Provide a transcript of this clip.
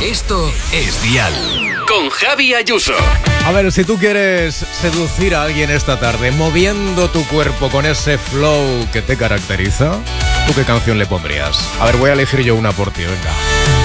Esto es Dial. Con Javi Ayuso. A ver, si tú quieres seducir a alguien esta tarde moviendo tu cuerpo con ese flow que te caracteriza, ¿tú qué canción le pondrías? A ver, voy a elegir yo una por ti, venga.